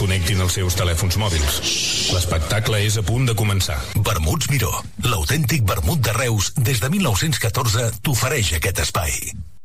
desconnectin els seus telèfons mòbils. L'espectacle és a punt de començar. Vermuts Miró, l'autèntic vermut de Reus des de 1914 t'ofereix aquest espai.